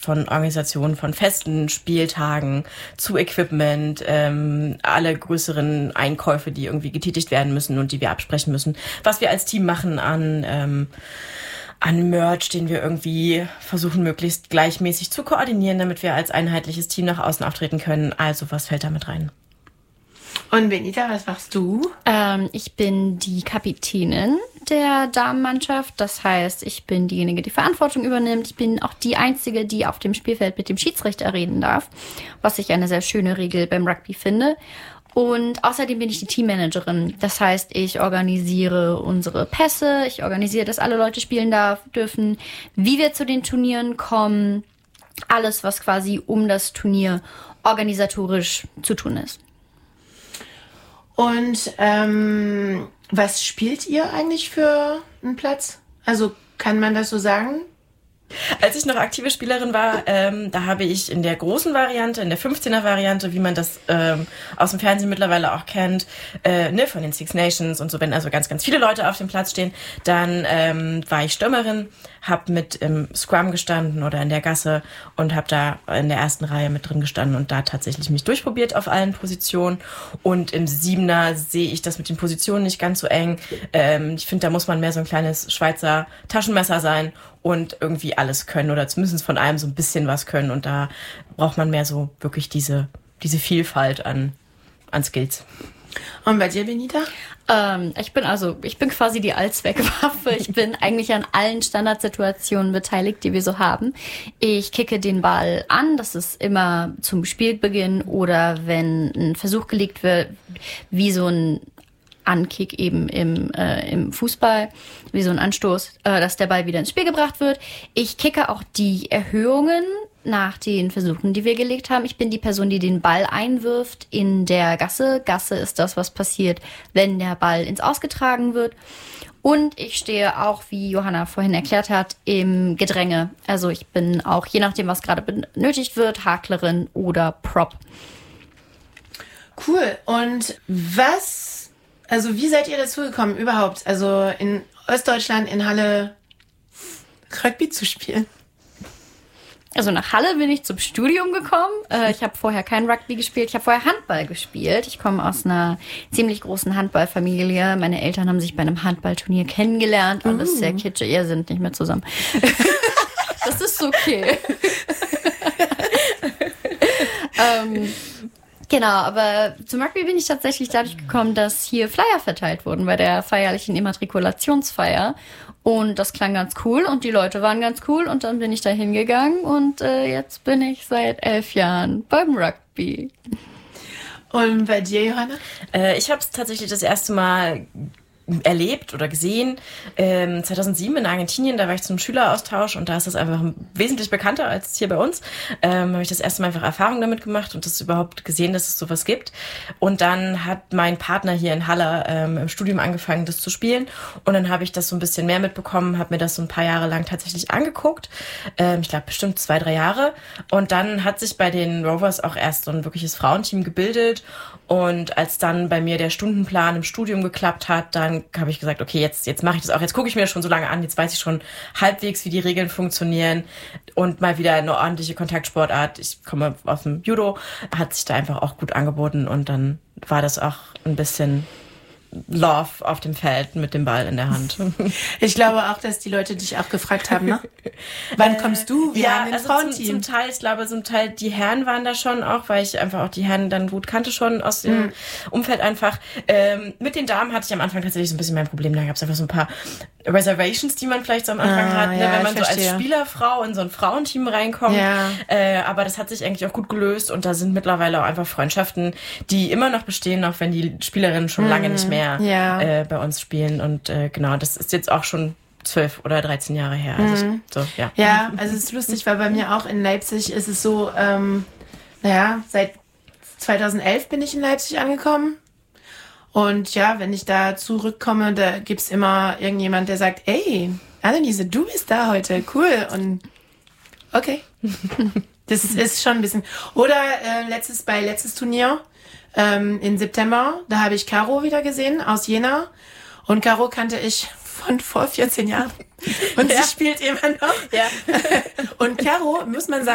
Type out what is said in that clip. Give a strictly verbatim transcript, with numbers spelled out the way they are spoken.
von Organisation von festen Spieltagen zu Equipment, ähm, alle größeren Einkäufe, die irgendwie getätigt werden müssen und die wir absprechen müssen, was wir als Team machen an ähm, an Merch, den wir irgendwie versuchen, möglichst gleichmäßig zu koordinieren, damit wir als einheitliches Team nach außen auftreten können. Also, was fällt da mit rein? Und Benita, was machst du? Ähm, ich bin die Kapitänin der Damenmannschaft. Das heißt, ich bin diejenige, die Verantwortung übernimmt. Ich bin auch die Einzige, die auf dem Spielfeld mit dem Schiedsrichter reden darf, was ich eine sehr schöne Regel beim Rugby finde. Und außerdem bin ich die Teammanagerin. Das heißt, ich organisiere unsere Pässe, ich organisiere, dass alle Leute spielen darf, dürfen, wie wir zu den Turnieren kommen. Alles, was quasi um das Turnier organisatorisch zu tun ist. Und ähm, was spielt ihr eigentlich für einen Platz? Also kann man das so sagen? Als ich noch aktive Spielerin war, ähm, da habe ich in der großen Variante, in der fünfzehner-Variante, wie man das ähm, aus dem Fernsehen mittlerweile auch kennt, äh, ne, von den Six Nations und so, wenn also ganz, ganz viele Leute auf dem Platz stehen, dann ähm, war ich Stürmerin, habe mit im Scrum gestanden oder in der Gasse und habe da in der ersten Reihe mit drin gestanden und da tatsächlich mich durchprobiert auf allen Positionen. Und im Siebener sehe ich das mit den Positionen nicht ganz so eng. Ähm, ich finde, da muss man mehr so ein kleines Schweizer Taschenmesser sein und irgendwie alles können oder zumindest von allem so ein bisschen was können. Und da braucht man mehr so wirklich diese, diese Vielfalt an, an Skills. Und bei dir, Benita? Ähm, ich bin also, ich bin quasi die Allzweckwaffe. Ich bin eigentlich an allen Standardsituationen beteiligt, die wir so haben. Ich kicke den Ball an, das ist immer zum Spielbeginn oder wenn ein Versuch gelegt wird, wie so ein Ankick eben im, äh, im Fußball, wie so ein Anstoß, äh, dass der Ball wieder ins Spiel gebracht wird. Ich kicke auch die Erhöhungen nach den Versuchen, die wir gelegt haben. Ich bin die Person, die den Ball einwirft in der Gasse. Gasse ist das, was passiert, wenn der Ball ins Ausgetragen wird. Und ich stehe auch, wie Johanna vorhin erklärt hat, im Gedränge. Also ich bin auch, je nachdem, was gerade benötigt wird, Haklerin oder Prop. Cool. Und was, also wie seid ihr dazu gekommen überhaupt, also in Ostdeutschland in Halle Rugby zu spielen? Also nach Halle bin ich zum Studium gekommen. Äh, ich habe vorher kein Rugby gespielt. Ich habe vorher Handball gespielt. Ich komme aus einer ziemlich großen Handballfamilie. Meine Eltern haben sich bei einem Handballturnier kennengelernt. Alles uh. sehr kitschig. Ihr sind nicht mehr zusammen. Das ist okay. ähm, genau, aber zum Rugby bin ich tatsächlich dadurch gekommen, dass hier Flyer verteilt wurden bei der feierlichen Immatrikulationsfeier. Und das klang ganz cool und die Leute waren ganz cool und dann bin ich da hingegangen und äh, jetzt bin ich seit elf Jahren beim Rugby. Und bei dir, Johanna? Äh, ich habe es tatsächlich das erste Mal erlebt oder gesehen. Ähm, zweitausendsieben in Argentinien, da war ich zum Schüleraustausch und da ist das einfach wesentlich bekannter als hier bei uns. Ähm, habe ich das erste Mal einfach Erfahrung damit gemacht und das überhaupt gesehen, dass es sowas gibt. Und dann hat mein Partner hier in Halle ähm, im Studium angefangen, das zu spielen und dann habe ich das so ein bisschen mehr mitbekommen, habe mir das so ein paar Jahre lang tatsächlich angeguckt. Ähm, ich glaube bestimmt zwei, drei Jahre. Und dann hat sich bei den Rovers auch erst so ein wirkliches Frauenteam gebildet. Und als dann bei mir der Stundenplan im Studium geklappt hat, dann habe ich gesagt, okay, jetzt jetzt mache ich das auch. Jetzt gucke ich mir das schon so lange an. Jetzt weiß ich schon halbwegs, wie die Regeln funktionieren. Und mal wieder eine ordentliche Kontaktsportart. Ich komme aus dem Judo. Hat sich da einfach auch gut angeboten. Und dann war das auch ein bisschen Love auf dem Feld mit dem Ball in der Hand. Ich glaube auch, dass die Leute dich auch gefragt haben, ne? Wann kommst du? Wir ja, haben ein also Frauenteam. Zum, zum Teil, ich glaube, zum Teil die Herren waren da schon auch, weil ich einfach auch die Herren dann gut kannte schon aus dem mhm. Umfeld einfach. Ähm, mit den Damen hatte ich am Anfang tatsächlich so ein bisschen mein Problem. Da gab es einfach so ein paar Reservations, die man vielleicht so am Anfang ah, hat, ne? Ja, wenn man so verstehe. als Spielerfrau in so ein Frauenteam reinkommt. Ja. Äh, aber das hat sich eigentlich auch gut gelöst und da sind mittlerweile auch einfach Freundschaften, die immer noch bestehen, auch wenn die Spielerinnen schon mhm. lange nicht mehr ja. äh, bei uns spielen. Und äh, genau, das ist jetzt auch schon zwölf oder dreizehn Jahre her. Also, mhm. so, ja. ja, also es ist lustig, weil bei mir auch in Leipzig ist es so, ähm, naja, seit zweitausendelf bin ich in Leipzig angekommen. Und ja, wenn ich da zurückkomme, da gibt's immer irgendjemand, der sagt, ey, Anneliese, du bist da heute, cool. Und okay. Das ist schon ein bisschen. Oder äh, letztes bei letztes Turnier ähm, im September, da habe ich Caro wieder gesehen aus Jena. Und Caro kannte ich von vor vierzehn Jahren. Und ja. sie spielt immer noch. Ja. Und Caro, muss man sagen,